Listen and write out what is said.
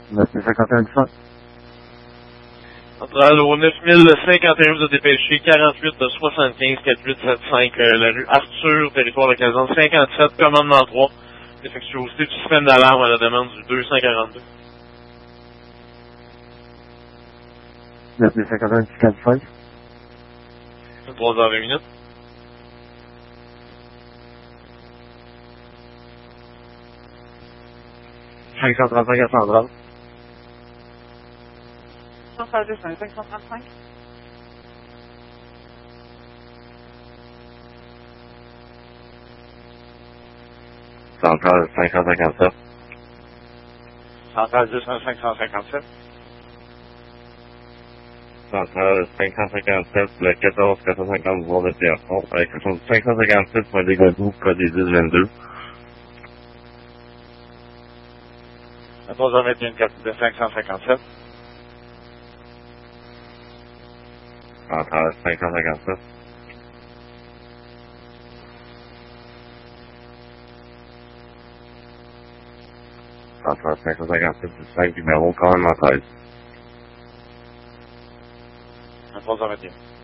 9051 du fond. Centrale au 9051, vous êtes dépêché, 48 de 75 4875, la rue Arthur, territoire de Caserne 57, commandement 3. Effectuosité du système d'alarme à la demande du 242. 9051 du 45. 3h20 minutes. $535 à Centrale. Centrale 205, 535. Centrale 557. Centrale 205, 557. Centrale 557, le 14 450 voie de Pierrefonds, avec 557 pour des Godbout, code des 1022. 3h21, 557. Centrale 557. Centrale 557 du 5 numéro, quand même en 13. 3h21.